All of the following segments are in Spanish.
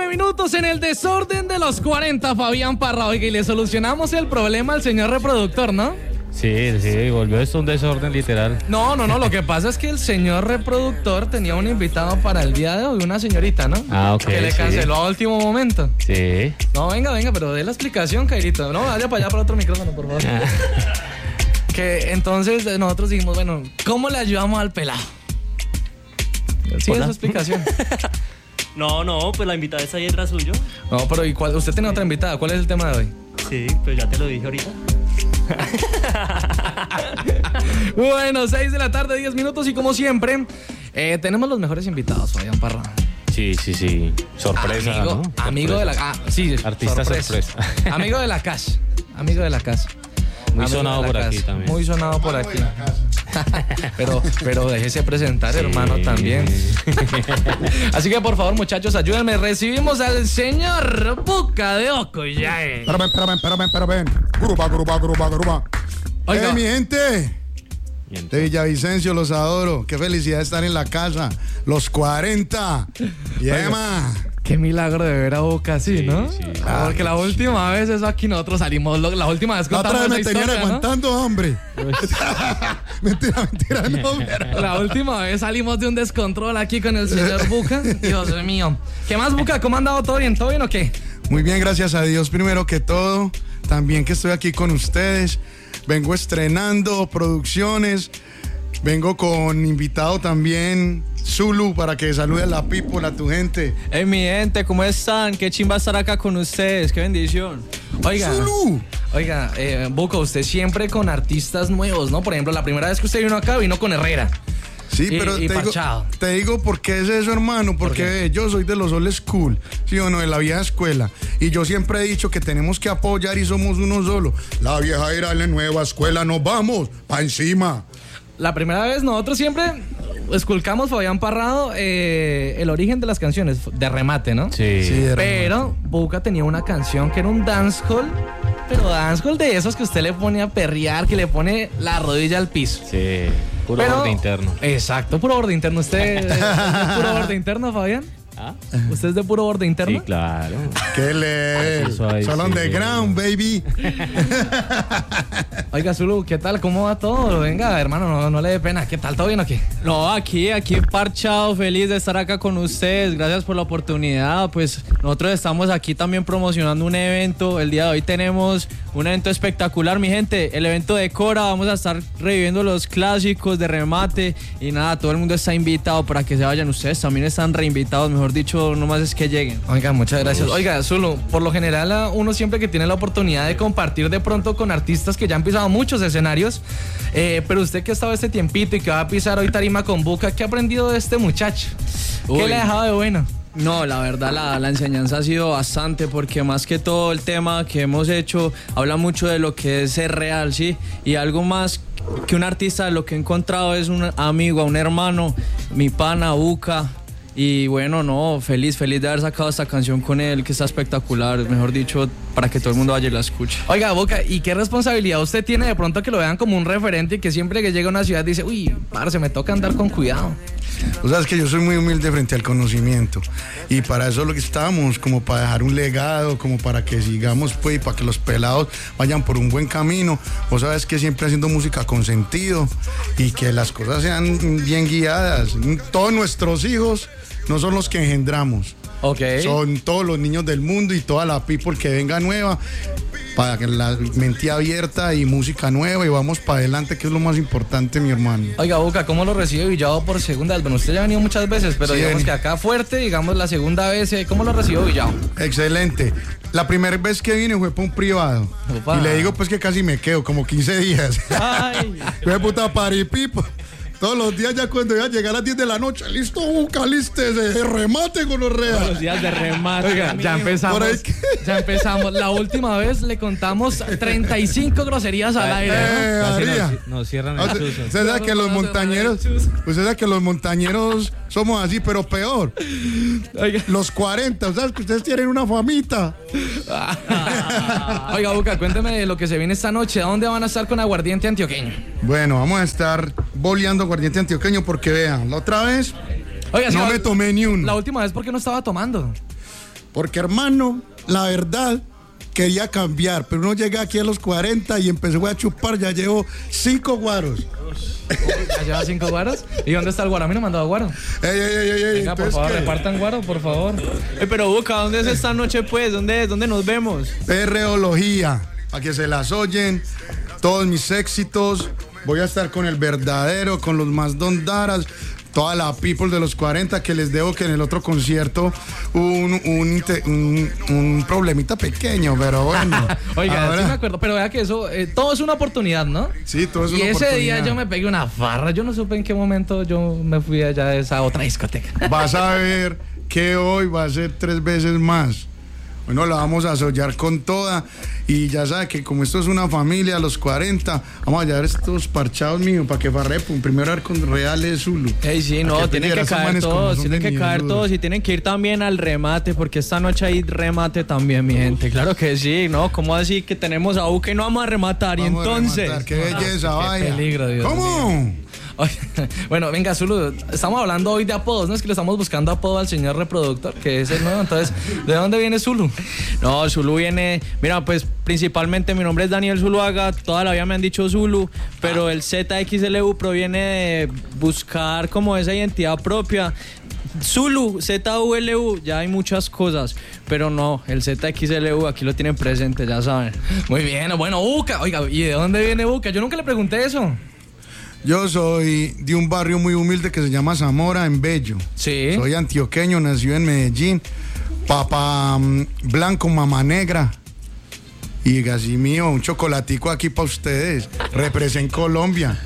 minutos en el desorden de los 40, Fabián Parra. Oiga, y le solucionamos el problema al señor reproductor, ¿no? Sí, volvió esto un desorden literal. No, lo que pasa es que el señor reproductor tenía un invitado para el día de hoy, una señorita, ¿no? Ah, ok. Que le canceló a último momento. Sí. No, venga, pero dé la explicación, Cairito. No, vaya para allá para otro micrófono, por favor. Que entonces nosotros dijimos, bueno, ¿cómo le ayudamos al pelado? Sí, es su explicación. No, pues la invitada esa ahí era suyo. No, pero ¿y cuál? Usted tiene otra invitada. ¿Cuál es el tema de hoy? Sí, pues ya te lo dije ahorita. Bueno, 6 de la tarde, 10 minutos y como siempre, tenemos los mejores invitados, Fabián Parra. Sí. Sorpresa, ¿no? Amigo de la... sí, artista sorpresa. Amigo de la casa. Muy sonado por aquí también. Muy sonado por aquí. Pero déjese presentar, hermano, también. Así que por favor, muchachos, ayúdenme. Recibimos al señor Buca de Ocoyae. Espérame. Gruba. Oiga. Mi gente de Villavicencio, los adoro. Qué felicidad estar en la casa. Los 40. Y Emma. Qué milagro de ver a Buca así, ¿no? Sí. Porque la última vez eso aquí nosotros salimos, la última vez La contamos otra vez esa me tenían historia, ¿no? aguantando hambre. Mentira, no. La última vez salimos de un descontrol aquí con el señor Buca. Dios mío. ¿Qué más, Buca? ¿Cómo ha andado? ¿Todo bien o qué? Muy bien, gracias a Dios primero que todo. También que estoy aquí con ustedes. Vengo estrenando producciones. Vengo con invitado también, Zulu, para que salude a la people, a tu gente. Hey, mi gente, ¿cómo están? Qué chimba estar acá con ustedes, qué bendición. Oiga, Zulu. Buca, usted siempre con artistas nuevos, ¿no? Por ejemplo, la primera vez que usted vino acá, vino con Herrera. Sí, pero te digo por qué es eso, hermano, porque yo soy de los old school, ¿sí o no? De la vieja escuela. Y yo siempre he dicho que tenemos que apoyar y somos uno solo. La vieja era la nueva escuela, nos vamos, pa' encima. La primera vez nosotros siempre esculcamos, Fabián Parrado, el origen de las canciones, de remate, ¿no? Sí. Pero Buca tenía una canción que era un dancehall, pero dancehall de esos que usted le pone a perrear, que le pone la rodilla al piso. Sí, puro borde interno. Exacto, puro borde interno. ¿Usted es de puro borde interno, Fabián? ¿Ah? ¿Usted es de puro borde interno? Sí, claro. ¿Qué leer? Solo underground, baby. Oiga, Zulu, ¿qué tal? ¿Cómo va todo? Venga, hermano, no le dé pena. ¿Qué tal? ¿Todo bien o qué? No, aquí parchado, feliz de estar acá con ustedes. Gracias por la oportunidad. Pues nosotros estamos aquí también promocionando un evento. El día de hoy tenemos un evento espectacular, mi gente. El evento de Cora, vamos a estar reviviendo los clásicos de remate. Y nada, todo el mundo está invitado para que se vayan. Ustedes también están reinvitados, mejor dicho, nomás es que lleguen. Oiga, muchas gracias. Oiga, Zulu, por lo general uno siempre que tiene la oportunidad de compartir de pronto con artistas que ya han pisado muchos escenarios, pero usted que ha estado este tiempito y que va a pisar hoy tarima con Buca, ¿qué ha aprendido de este muchacho? ¿Qué le ha dejado de bueno? No, la verdad la enseñanza ha sido bastante, porque más que todo el tema que hemos hecho habla mucho de lo que es ser real, ¿sí? Y algo más que un artista, lo que he encontrado es un amigo, un hermano, mi pana Buca. Y bueno, no, feliz de haber sacado esta canción con él, que está espectacular, mejor dicho, para que todo el mundo vaya y la escuche. Oiga, Buca, ¿y qué responsabilidad usted tiene de pronto que lo vean como un referente y que siempre que llega a una ciudad dice, uy, parce, me toca andar con cuidado? O sea, es que yo soy muy humilde frente al conocimiento. Y para eso es lo que estamos, como para dejar un legado, como para que sigamos, pues, y para que los pelados vayan por un buen camino. Vos sabes que siempre haciendo música con sentido y que las cosas sean bien guiadas. Todos nuestros hijos no son los que engendramos. Okay. Son todos los niños del mundo y toda la people que venga nueva, para que la mente abierta y música nueva y vamos para adelante, que es lo más importante, mi hermano. Oiga, Buca, ¿cómo lo recibe Villavo por segunda vez? Bueno, usted ya ha venido muchas veces, pero sí, digamos que acá fuerte, digamos la segunda vez, ¿cómo lo recibió Villavo? Excelente. La primera vez que vine fue para un privado. Opa. Y le digo pues que casi me quedo, como 15 días. Ay. Fue puta paripipo. Todos los días ya cuando iba a llegar a las 10 de la noche, listo, Buca, lístese, remate con los reales. Los días de remate. Oiga, ya empezamos. Ya empezamos. La última vez le contamos 35 groserías al aire, ¿no? María. Nos cierran el chuzo. Usted sabe que los montañeros, usted sabe que los montañeros somos así, pero peor. Oiga. Los 40, ¿sabes que ustedes tienen una famita? Oiga, Buca, cuénteme de lo que se viene esta noche. ¿A dónde van a estar con Aguardiente Antioqueño? Bueno, vamos a estar boleando aguardiente antioqueño porque vean, la otra vez Oiga, no me tomé ni uno. La última vez, ¿por qué no estaba tomando? Porque, hermano, la verdad, quería cambiar, pero uno llega aquí a los 40 y empezó a chupar, ya llevo 5 guaros. ¿Ya lleva 5 guaros? ¿Y dónde está el guaro? A mí no me han dado guaro. Venga, por favor, repartan guaro, por favor. Pero Buca, ¿dónde es esta noche, pues? ¿Dónde nos vemos? Perreología, para que se las oyen, todos mis éxitos. Voy a estar con el verdadero, con los más dondaras, toda la people de los 40, que les debo que en el otro concierto un problemita pequeño, pero bueno. Oiga, ahora... sí me acuerdo, pero vea que eso, todo es una oportunidad, ¿no? Sí, todo es una oportunidad. Y ese día yo me pegué una farra, yo no supe en qué momento yo me fui allá de esa otra discoteca. Vas a ver que hoy va a ser 3 veces más. Bueno, la vamos a sollar con toda. Y ya sabe que como esto es una familia, a los 40, vamos a llevar estos parchados míos para que farrepen. Primero a ver con reales Zulu. Ey, sí, no, tienen que caer todos, y tienen que ir también al remate, porque esta noche hay remate también, mi gente. Claro que sí, ¿no? ¿Cómo así que tenemos a Buca y no vamos a rematar? Vamos, y entonces... a rematar. ¡Qué belleza, vaya! ¡Qué peligro, Dios ¿Cómo? Mío. Bueno, venga, Zulu, estamos hablando hoy de apodos, ¿no? Es que le estamos buscando apodo al señor reproductor, que es el nuevo. Entonces, ¿de dónde viene Zulu? No, Zulu viene... Mira, pues principalmente mi nombre es Daniel Zuluaga, toda la vida me han dicho Zulu, pero el ZXLU proviene de buscar como esa identidad propia. Zulu, ZULU, ya hay muchas cosas, pero no, el ZXLU aquí lo tienen presente, ya saben. Muy bien, bueno, Buca, oiga, ¿y de dónde viene Buca? Yo nunca le pregunté eso. Yo soy de un barrio muy humilde que se llama Zamora, en Bello. Sí. Soy antioqueño, nacido en Medellín. Papá blanco, mamá negra. Y así mío, un chocolatico aquí para ustedes. Represent Colombia.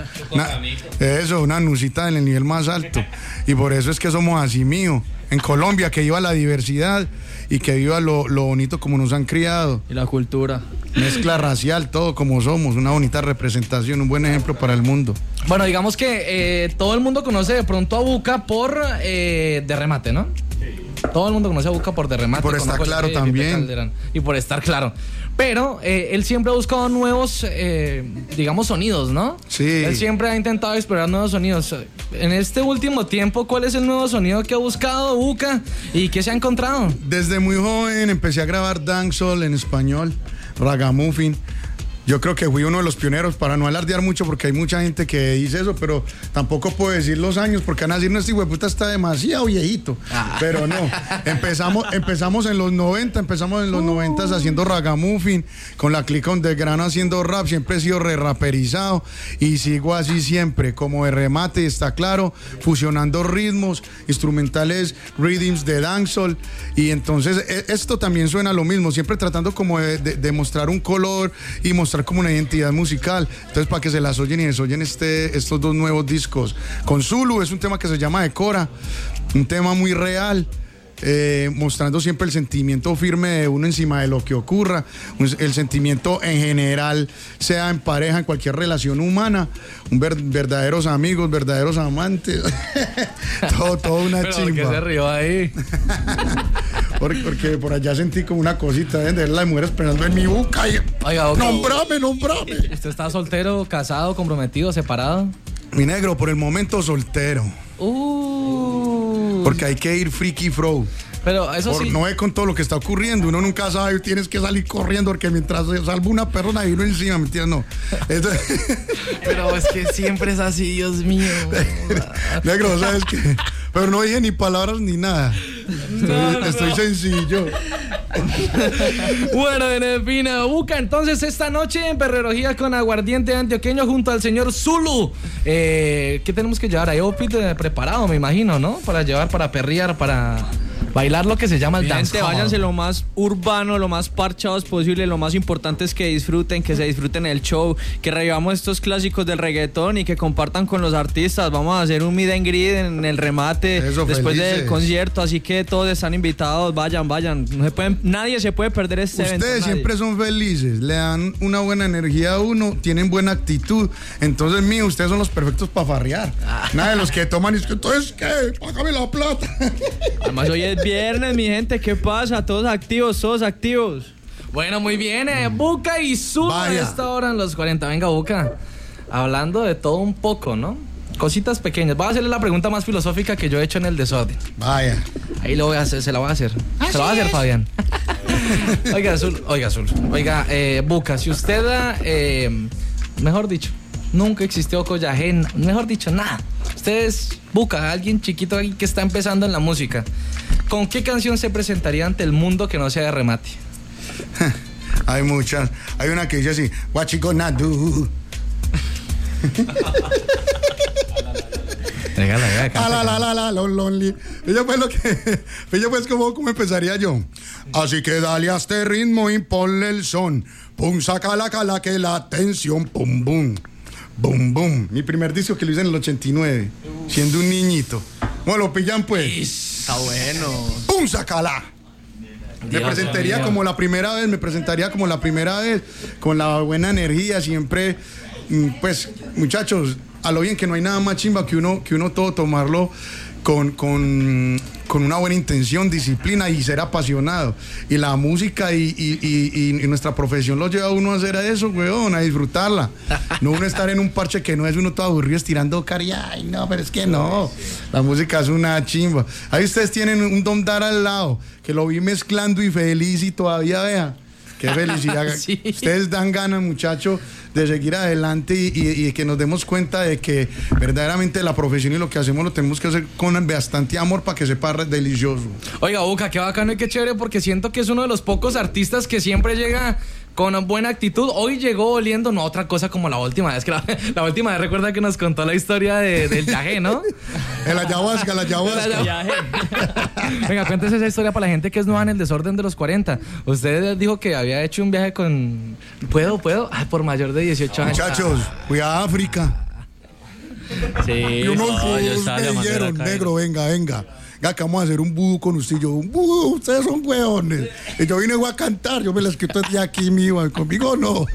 Una nucita en el nivel más alto. Y por eso es que somos así mío. En Colombia, que viva la diversidad y que viva lo bonito como nos han criado. Y la cultura. Mezcla racial, todo como somos, una bonita representación, un buen ejemplo para el mundo. Bueno, digamos que todo el mundo conoce de pronto a Buca por de remate, ¿no? Sí. Todo el mundo conoce a Buca por de remate. Y por estar claro también. Y por estar claro. Pero él siempre ha buscado nuevos, digamos, sonidos, ¿no? Sí. Él siempre ha intentado explorar nuevos sonidos. En este último tiempo, ¿cuál es el nuevo sonido que ha buscado Buca y qué se ha encontrado? Desde muy joven empecé a grabar dancehall en español, ragamuffin. Yo creo que fui uno de los pioneros, para no alardear mucho, porque hay mucha gente que dice eso, pero tampoco puedo decir los años, porque van a decir, no, este hijueputa está demasiado viejito. Pero no, empezamos en los 90, haciendo ragamuffin, con la Click on the Grano haciendo rap, siempre he sido raperizado y sigo así siempre, como de remate, está claro, fusionando ritmos, instrumentales, rhythms de dancehall, y entonces esto también suena lo mismo, siempre tratando como de mostrar un color y mostrar como una identidad musical. Entonces, para que se las oyen y les oyen estos 2 nuevos discos. Con Zulu es un tema que se llama Decora, un tema muy real, mostrando siempre el sentimiento firme de uno encima de lo que ocurra, el sentimiento en general, sea en pareja, en cualquier relación humana, verdaderos amigos, verdaderos amantes, todo una pero chimba. ¿por qué se rió ahí? Porque por allá sentí como una cosita de las mujeres esperando en mi boca. Oiga, ¡Nómbrame! ¿Usted está soltero, casado, comprometido, separado? Mi negro, por el momento soltero. Porque hay que ir freaky fro. Pero eso sí. No es con todo lo que está ocurriendo. Uno nunca sabe, tienes que salir corriendo porque mientras se salva una persona y uno encima, ¿me entiendes? No. Pero es que siempre es así, Dios mío. Negro, ¿sabes qué? Pero no dije ni palabras ni nada. Estoy sencillo. Bueno, en fin, Buca, entonces esta noche en Perreología con Aguardiente Antioqueño junto al señor Zulu. ¿Qué tenemos que llevar? Hay outfit preparado, me imagino, ¿no? Para llevar, para perrear, para bailar lo que se llama el dance. Váyanse lo más urbano, lo más parchados posible. Lo más importante es que se disfruten el show, que revivamos estos clásicos del reggaetón y que compartan con los artistas. Vamos a hacer un meet and greet en el remate. Eso, después felices del concierto, así que todos están invitados. Vayan. Nadie se puede perder este evento. Ustedes siempre son felices, le dan una buena energía a uno, tienen buena actitud. Entonces, mío, ustedes son los perfectos para farrear. Nada de los que toman y es que entonces, ¿qué? Págame la plata. Además, hoy es viernes, mi gente, ¿qué pasa? Todos activos. Bueno, muy bien, Buca y Zulu a esta hora en los 40. Venga, Buca, hablando de todo un poco, ¿no? Cositas pequeñas. Voy a hacerle la pregunta más filosófica que yo he hecho en el desorden. Vaya. Ahí lo voy a hacer, se la voy a hacer. Se la voy a hacer, Fabián. Oiga, Buca, si usted, mejor dicho, nunca existió Collagé, mejor dicho, nada. Usted es Buca, alguien chiquito ahí que está empezando en la música. ¿Con qué canción se presentaría ante el mundo que no sea de remate? Hay muchas. Hay una que dice así, what you gonna do? Lonely. Ella pues ¿cómo empezaría yo? Así que dale a este ritmo y ponle el son. Pum, saca la cala que la atención. Pum, bum. Bum, bum. Mi primer disco que lo hice en el 89, siendo un niñito. Bueno, lo pillan pues. Está bueno. ¡Pum, sacala! Me presentaría como la primera vez, con la buena energía, siempre, pues, muchachos, a lo bien que no hay nada más chimba que uno todo tomarlo con una buena intención, disciplina y ser apasionado. Y la música y nuestra profesión lo lleva a uno a hacer eso, weón, a disfrutarla. No uno estar en un parche que no es uno todo aburrido estirando cari. Ay, no, pero es que no. La música es una chimba. Ahí ustedes tienen un Don Dar al lado, que lo vi mezclando y feliz y todavía vea. Qué felicidad. Sí. Ustedes dan ganas, muchachos, de seguir adelante y que nos demos cuenta de que verdaderamente la profesión y lo que hacemos lo tenemos que hacer con bastante amor para que sepa delicioso. Oiga, Buca, qué bacano y qué chévere, porque siento que es uno de los pocos artistas que siempre llega con buena actitud. Hoy llegó oliendo, no otra cosa como la última vez, que la última vez recuerda que nos contó la historia del yagé, ¿no? La ayahuasca. Venga, cuéntese esa historia para la gente que es nueva en el desorden de los 40. Usted dijo que había hecho un viaje con... ¿Puedo? Ay, por mayor de 18 años. Muchachos, fui a África. Sí. Y unos me dijeron, negro, venga. Que vamos a hacer un vudú con usted. Y yo, un vudú, ustedes son hueones. Y yo vine a cantar, yo me la escrito desde aquí, mío, conmigo no.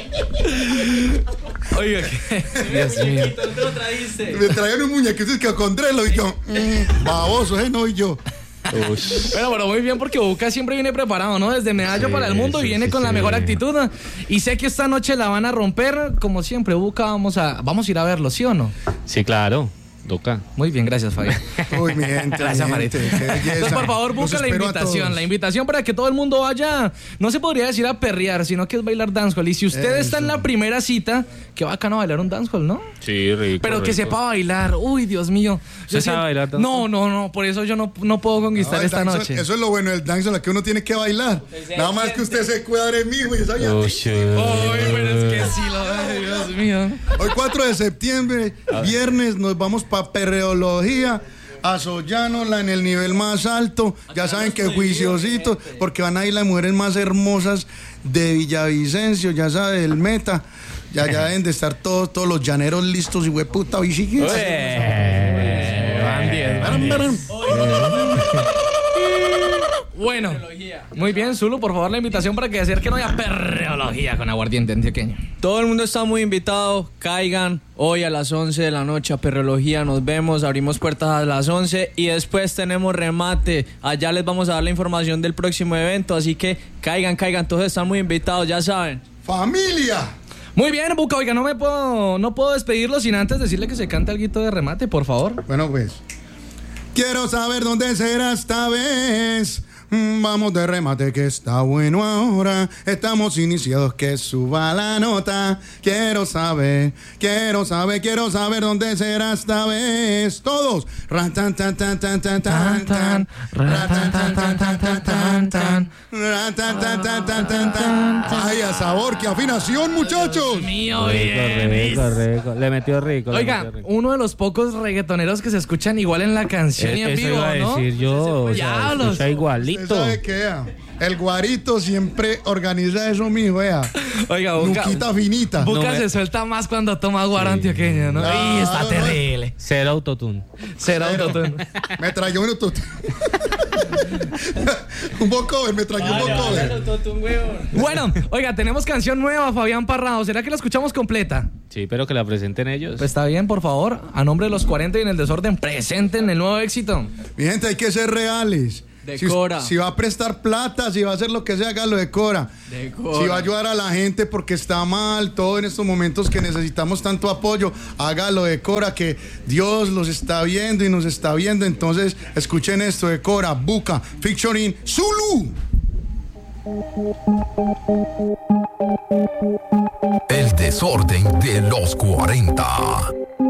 Oiga, Dios mío. ¿Dónde lo trajiste? Me traían un muñequito que con Drelo y yo, baboso, no, y yo. Pero muy bien, porque Buca siempre viene preparado, ¿no? Desde Medallo para el mundo y viene con la mejor actitud. Y sé que esta noche la van a romper, como siempre, Buca, vamos a ir a verlo, ¿sí o no? Sí, claro. Toca. Muy bien, gracias, Fabián. Uy, mi gente. Gracias, Marita. Entonces, por favor, busca la invitación para que todo el mundo vaya, no se podría decir a perrear, sino que es bailar dancehall. Y si usted está en la primera cita, qué bacano bailar un dancehall, ¿no? Sí, rico. Pero que sepa bailar. Uy, Dios mío. ¿Usted sabe bailar dancehall? No, por eso yo no puedo conquistar esta noche. Eso es lo bueno del dancehall, la que uno tiene que bailar. Nada más que usted se cuadre mijo y sabía. Uy, pero es que sí, Dios mío. Hoy 4 de septiembre, viernes, nos vamos para Perreología, a Sollanola en el nivel más alto. Ya saben que juiciositos, porque van a ir las mujeres más hermosas de Villavicencio, ya sabe, el Meta. Ya deben de estar todos los llaneros listos y hueputa bicicleta. Van 10. Bueno, muy bien, Zulu, por favor la invitación para que acerquen hoy a Perreología con aguardiente antioqueño. Todo el mundo está muy invitado, caigan hoy a las 11 de la noche a Perreología, nos vemos, abrimos puertas a las 11 y después tenemos remate, allá les vamos a dar la información del próximo evento, así que caigan, todos están muy invitados, ya saben. ¡Familia! Muy bien, Buca, oiga, no puedo despedirlo sin antes decirle que se cante alguito de remate, por favor. Bueno, pues, quiero saber dónde será esta vez. Vamos de remate que está bueno ahora. Estamos iniciados, que suba la nota. Quiero saber dónde será esta vez. Todos. Ratan tan tan tan tan tan tan. Ratan tan tan tan tan tan tan. Ratan tan tan tan tan tan. Ay, a sabor, qué afinación, muchachos. Mío, rico. Le metió rico. Oiga, uno de los pocos reggaetoneros que se escuchan igual en la canción y en vivo, iba a ¿no? decir yo, o sea, escucha igualito. ¿Sabe qué? El Guarito siempre organiza eso, mijo, vea. Oiga, Buca, Luquita finita. Buca se suelta más cuando toma guaro antioqueño, ¿no? Claro, y está terrible. Cero autotune. Me trayó un autotune. Un vocoder, me trayó un vocoder. Bueno, oiga, tenemos canción nueva, Fabián Parrado. ¿Será que la escuchamos completa? Sí, pero que la presenten ellos. Pues está bien, por favor. A nombre de los 40 y en el desorden, presenten el nuevo éxito. Mi gente, hay que ser reales. Decora. Si va a prestar plata, si va a hacer lo que sea, hágalo de Cora. Si va a ayudar a la gente porque está mal, todo en estos momentos que necesitamos tanto apoyo, hágalo de Cora, que Dios los está viendo y nos está viendo. Entonces, escuchen esto de Cora, Buca, featuring Zulu. El desorden de los 40.